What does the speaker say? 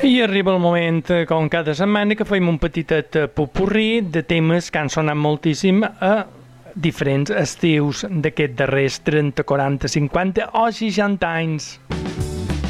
I arriba el moment, com cada setmana, que fem un petitet popurrí de temes que han sonat moltíssim a diferents estius d'aquests darrers 30, 40, 50 o 60 anys.